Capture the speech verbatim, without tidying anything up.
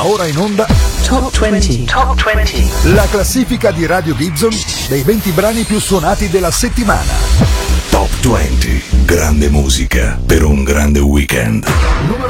ora in onda Top venti. Top venti. la classifica di Radio Gibson dei venti brani più suonati della settimana. Top venti. Grande musica per un grande weekend.